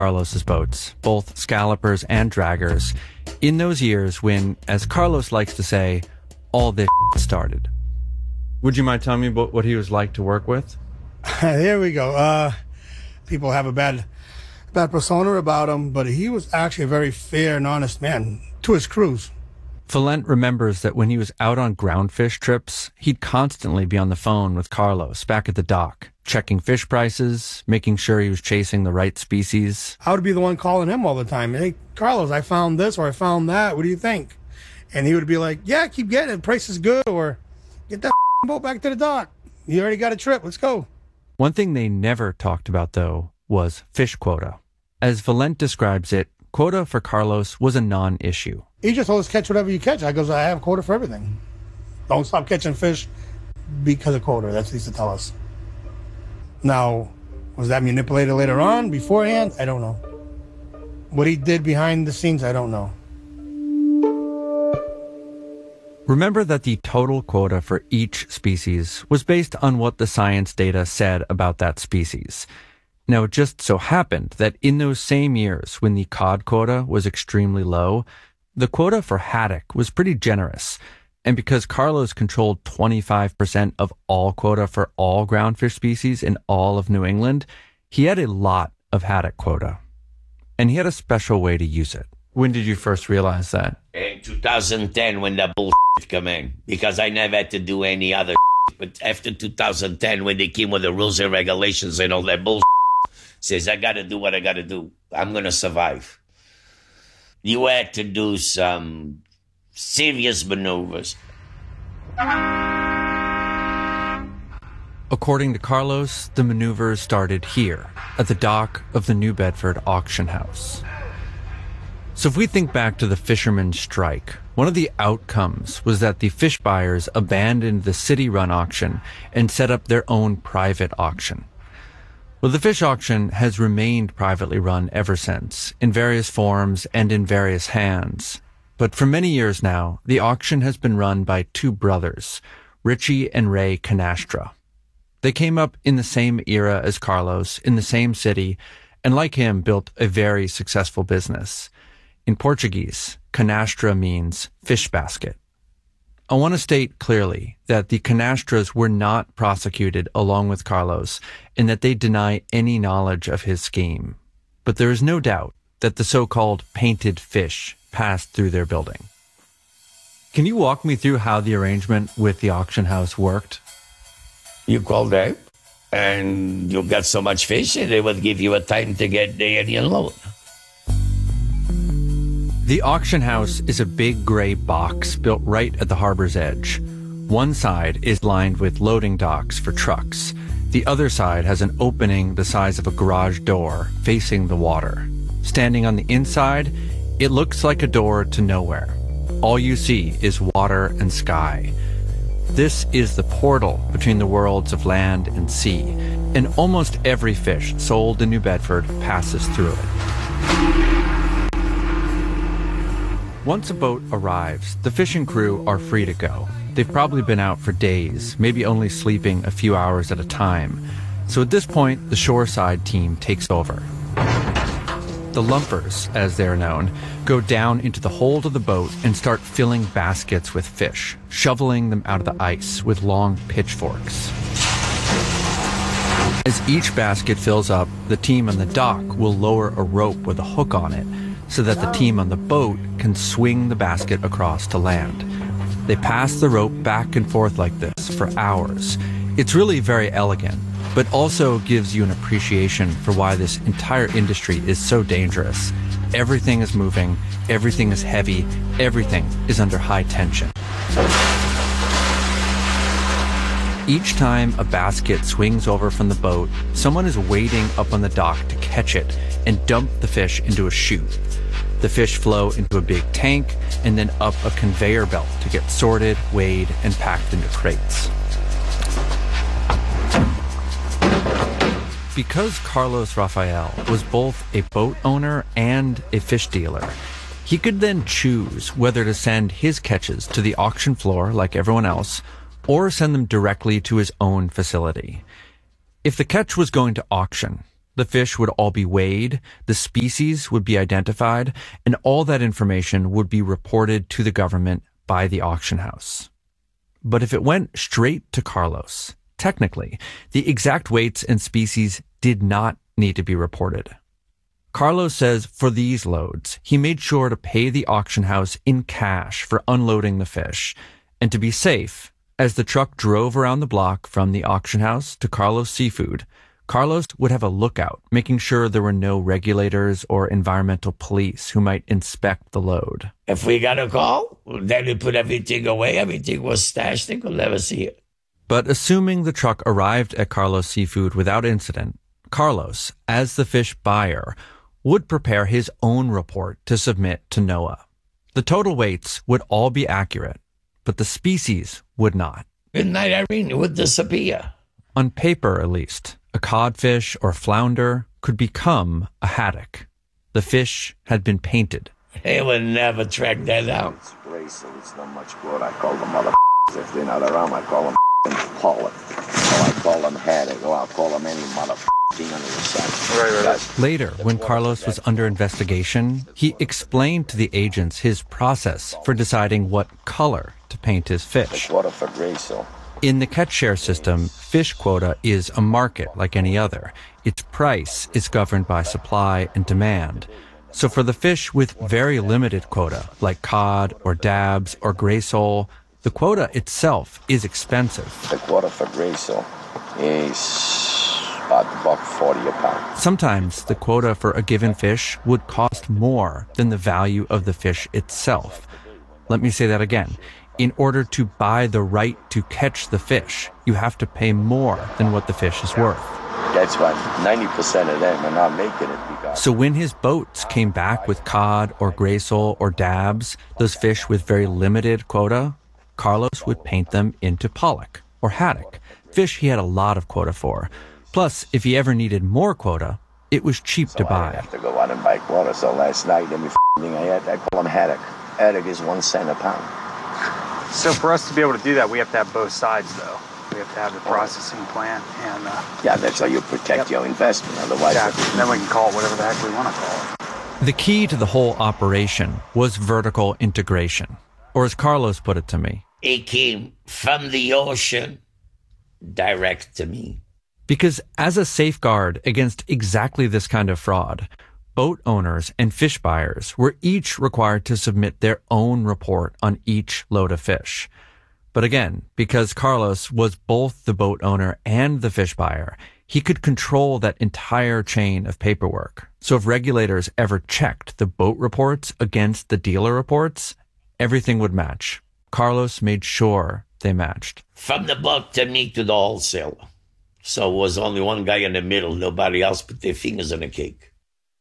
Carlos's boats, both scallopers and draggers, in those years when, as Carlos likes to say, all this started. Would you mind telling me what he was like to work with? There we go. People have a bad persona about him, but he was actually a very fair and honest man to his crews. Valent remembers that when he was out on groundfish trips, he'd constantly be on the phone with Carlos back at the dock, checking fish prices, making sure he was chasing the right species. I would be the one calling him all the time. Hey, Carlos, I found this or I found that. What do you think? And he would be like, yeah, keep getting it. Price is good. Or get that boat back to the dock. You already got a trip. Let's go. One thing they never talked about, though, was fish quota. As Valent describes it, quota for Carlos was a non-issue. He just told us catch whatever you catch. I goes, I have quota for everything. Don't stop catching fish because of quota. That's what he used to tell us. Now, was that manipulated later on, beforehand? I don't know. What he did behind the scenes, I don't know. Remember that the total quota for each species was based on what the science data said about that species. Now, it just so happened that in those same years when the cod quota was extremely low, the quota for haddock was pretty generous. And because Carlos controlled 25% of all quota for all groundfish species in all of New England, he had a lot of haddock quota. And he had a special way to use it. When did you first realize that? In 2010, when the bullshit came in, because I never had to do any other shit. But after 2010, when they came with the rules and regulations and all that bullshit, says, I got to do what I got to do. I'm going to survive. You had to do some serious maneuvers. According to Carlos, the maneuvers started here, at the dock of the New Bedford auction house. So if we think back to the fishermen's strike, one of the outcomes was that the fish buyers abandoned the city-run auction and set up their own private auction. Well, the fish auction has remained privately run ever since, in various forms and in various hands. But for many years now, the auction has been run by two brothers, Richie and Ray Canastra. They came up in the same era as Carlos, in the same city, and like him, built a very successful business. In Portuguese, canastra means fish basket. I want to state clearly that the Canastras were not prosecuted along with Carlos and that they deny any knowledge of his scheme. But there is no doubt that the so-called painted fish passed through their building. Can you walk me through how the arrangement with the auction house worked? You call them, and you got so much fish, and they would give you a time to get the alien load. The auction house is a big gray box built right at the harbor's edge. One side is lined with loading docks for trucks. The other side has an opening the size of a garage door facing the water. Standing on the inside, it looks like a door to nowhere. All you see is water and sky. This is the portal between the worlds of land and sea, and almost every fish sold in New Bedford passes through it. Once a boat arrives, the fishing crew are free to go. They've probably been out for days, maybe only sleeping a few hours at a time. So at this point, the shoreside team takes over. The lumpers, as they're known, go down into the hold of the boat and start filling baskets with fish, shoveling them out of the ice with long pitchforks. As each basket fills up, the team on the dock will lower a rope with a hook on it so that the team on the boat can swing the basket across to land. They pass the rope back and forth like this for hours. It's really very elegant, but also gives you an appreciation for why this entire industry is so dangerous. Everything is moving, everything is heavy, everything is under high tension. Each time a basket swings over from the boat, someone is waiting up on the dock to catch it and dump the fish into a chute. The fish flow into a big tank and then up a conveyor belt to get sorted, weighed, and packed into crates. Because Carlos Rafael was both a boat owner and a fish dealer, he could then choose whether to send his catches to the auction floor like everyone else or send them directly to his own facility. If the catch was going to auction, The fish would all be weighed, the species would be identified, and all that information would be reported to the government by the auction house. But if it went straight to Carlos, technically, the exact weights and species did not need to be reported. Carlos says for these loads, he made sure to pay the auction house in cash for unloading the fish, and to be safe, as the truck drove around the block from the auction house to Carlos Seafood, Carlos would have a lookout, making sure there were no regulators or environmental police who might inspect the load. If we got a call, then we put everything away. Everything was stashed. They could never see it. But assuming the truck arrived at Carlos Seafood without incident, Carlos, as the fish buyer, would prepare his own report to submit to NOAA. The total weights would all be accurate, but the species would not. Midnight Irene would disappear. On paper, at least, a codfish or flounder could become a haddock. The fish had been painted. They would never track that down. It's Grayson. It's not much good. I call them mother. If they're not around, I call them pollock. Or I call them haddock. Or I'll call them any mother thing under the sun. Right. Later, when Carlos was under investigation, he explained to the agents his process for deciding what color to paint his fish. The quota for Grayson. In the catch share system, fish quota is a market like any other. Its price is governed by supply and demand. So for the fish with very limited quota, like cod or dabs or gray sole, the quota itself is expensive. The quota for Grayson is about $1.40 a pound. Sometimes the quota for a given fish would cost more than the value of the fish itself. Let me say that again. In order to buy the right to catch the fish, you have to pay more than what the fish is worth. That's why 90% of them are not making it. So when his boats came back with cod or gray sole or dabs, those fish with very limited quota, Carlos would paint them into pollock or haddock, fish he had a lot of quota for. Plus, if he ever needed more quota, it was cheap to buy. I have to go out and buy quota. So last night, every thing I had, I call them haddock. Haddock is 1 cent a pound. So for us to be able to do that, we have to have both sides, though. We have to have the processing plant and... yeah, that's how you protect your investment. Otherwise... Exactly. And then we can call it whatever the heck we want to call it. The key to the whole operation was vertical integration. Or as Carlos put it to me, it came from the ocean direct to me. Because as a safeguard against exactly this kind of fraud, boat owners and fish buyers were each required to submit their own report on each load of fish. But again, because Carlos was both the boat owner and the fish buyer, he could control that entire chain of paperwork. So if regulators ever checked the boat reports against the dealer reports, everything would match. Carlos made sure they matched. From the boat to me to the wholesaler. So it was only one guy in the middle. Nobody else put their fingers in the cake.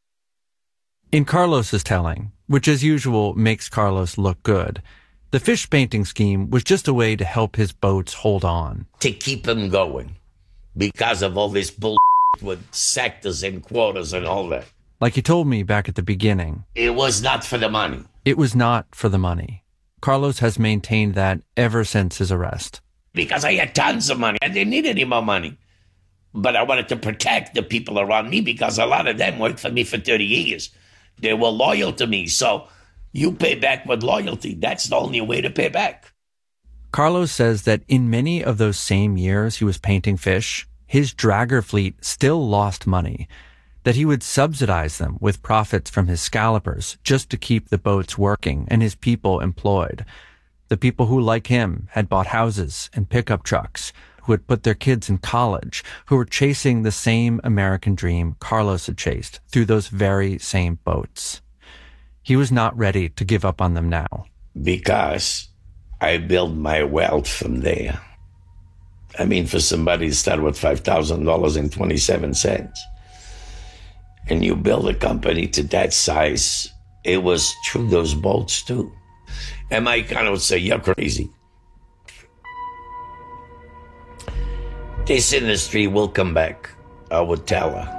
In Carlos's telling, which as usual makes Carlos look good, the fish painting scheme was just a way to help his boats hold on. To keep them going. Because of all this bull with sectors and quotas and all that. Like he told me back at the beginning. It was not for the money. It was not for the money. Carlos has maintained that ever since his arrest. Because I had tons of money. I didn't need any more money. But I wanted to protect the people around me because a lot of them worked for me for 30 years. They were loyal to me. So you pay back with loyalty. That's the only way to pay back. Carlos says that in many of those same years he was painting fish, his dragger fleet still lost money, that he would subsidize them with profits from his scallopers just to keep the boats working and his people employed. The people who, like him, had bought houses and pickup trucks, who had put their kids in college, who were chasing the same American dream Carlos had chased through those very same boats. He was not ready to give up on them now. Because I built my wealth from there. I mean, for somebody to start with $5,000.27, and you build a company to that size, it was through those boats too. And my kind of would say, you're crazy. This industry will come back, I would tell her.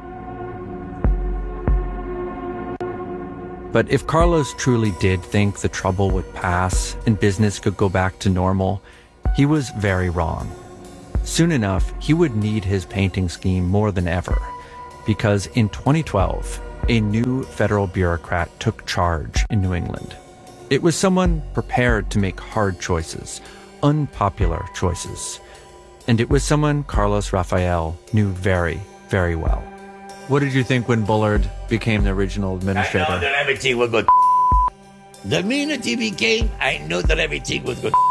But if Carlos truly did think the trouble would pass and business could go back to normal, he was very wrong. Soon enough, he would need his painting scheme more than ever. because in 2012, a new federal bureaucrat took charge in New England. It was someone prepared to make hard choices, unpopular choices. And it was someone Carlos Rafael knew very, very well. What did you think when Bullard became the original administrator? I know that everything would go. The minute he became, I knew that everything would go.